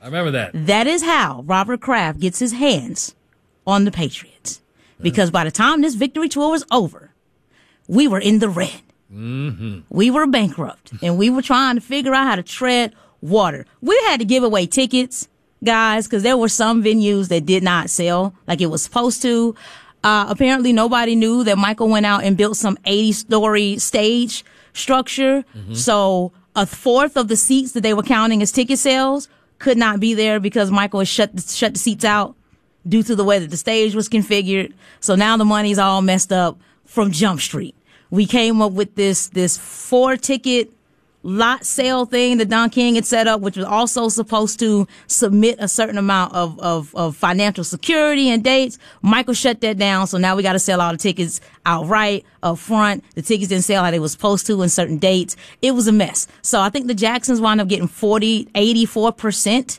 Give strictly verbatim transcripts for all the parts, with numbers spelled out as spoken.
I remember that. That is how Robert Kraft gets his hands on the Patriots. Because by the time this victory tour was over, we were in the red. Mm-hmm. We were bankrupt, and we were trying to figure out how to tread water. We had to give away tickets, guys, because there were some venues that did not sell like it was supposed to. Uh, apparently nobody knew that Michael went out and built some eighty-story stage structure. Mm-hmm. So a fourth of the seats that they were counting as ticket sales could not be there because Michael had shut the, shut the seats out due to the way that the stage was configured. So now the money's all messed up from Jump Street. We came up with this, this four ticket lot sale thing that Don King had set up, which was also supposed to submit a certain amount of, of, of financial security and dates. Michael shut that down. So now we got to sell all the tickets outright up front. The tickets didn't sell how they were supposed to in certain dates. It was a mess. So I think the Jacksons wound up getting forty, eighty-four percent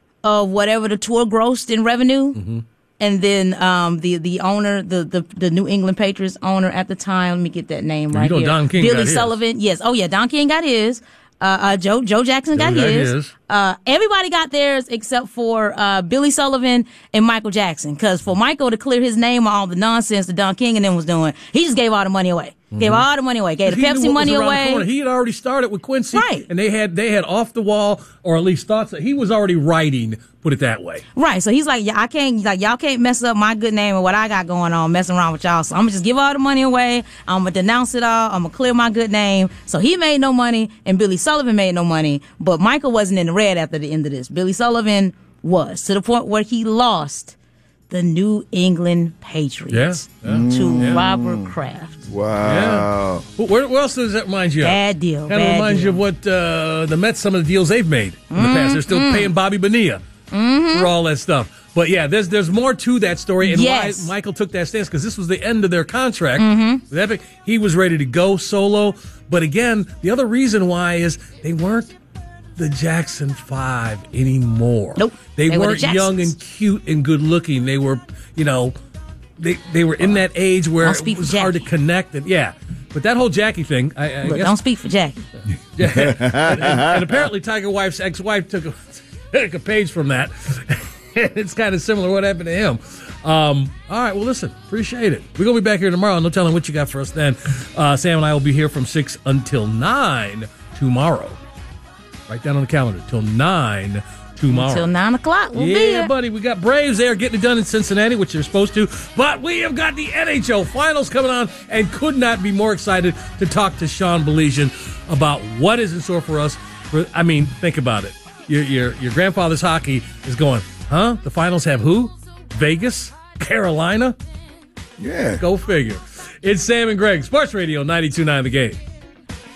of whatever the tour grossed in revenue. Mm-hmm. And then, um, the, the owner, the, the, the New England Patriots owner at the time, let me get that name right you know here. Don King Billy got Sullivan. His. Yes. Oh yeah. Don King got his. Uh, uh, Joe, Joe Jackson got, Joe got his. his. Uh, everybody got theirs except for, uh, Billy Sullivan and Michael Jackson. Cause for Michael to clear his name on all the nonsense that Don King and them was doing, he just gave all the money away. Mm-hmm. Gave all the money away. Gave the Pepsi money away. He had already started with Quincy. Right. And they had, they had off the wall, or at least thoughts that he was already writing, put it that way. Right. So he's like, yeah, I can't, like, y'all can't mess up my good name and what I got going on messing around with y'all. So I'm gonna just give all the money away. I'm gonna denounce it all. I'm gonna clear my good name. So he made no money and Billy Sullivan made no money, but Michael wasn't in the red after the end of this. Billy Sullivan was, to the point where he lost the New England Patriots yeah, yeah. to yeah. Robert Kraft. Wow. Yeah. Where, where else does that remind you of? Bad deal. Kind of reminds deal. you of what uh, the Mets, some of the deals they've made in mm, the past. They're still mm. paying Bobby Bonilla mm-hmm. for all that stuff. But yeah, there's there's more to that story, and yes. why Michael took that stance, because this was the end of their contract mm-hmm. with Epic. He was ready to go solo. But again, the other reason why is they weren't the Jackson Five anymore. Nope. They, they weren't were the young and cute and good looking. They were, you know, they they were in that age where it was hard to connect. And yeah, but that whole Jackie thing, I, I Look, guess, don't speak for Jackie. yeah, and, and, and apparently Tiger Wife's ex-wife took a, took a page from that. It's kind of similar what happened to him. Um, all right, well, listen, appreciate it. We're going to be back here tomorrow. No telling what you got for us then. Uh, Sam and I will be here from six until nine tomorrow. Write down on the calendar, till nine tomorrow. Until nine o'clock, we'll yeah, be here. buddy, we got Braves there getting it done in Cincinnati, which they're supposed to. But we have got the N H L Finals coming on and could not be more excited to talk to Sean Baligian about what is in store for us. For, I mean, think about it. Your, your, your grandfather's hockey is going, huh? The finals have who? Vegas? Carolina? Yeah. Go figure. It's Sam and Greg, Sports Radio ninety-two point nine The Game.